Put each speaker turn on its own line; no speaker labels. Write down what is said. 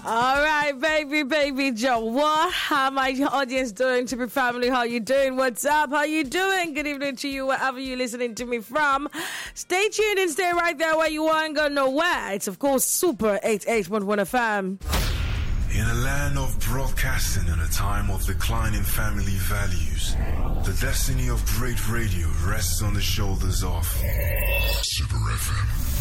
All right, baby Joe. What? How my audience doing? Trippy family, how you doing? What's up? How you doing? Good evening to you, wherever you're listening to me from. Stay tuned and stay right there where you are and go nowhere. It's, of course, Super 88.1 FM.
In a land of broadcasting and a time of declining family values, the destiny of great radio rests on the shoulders of Super FM.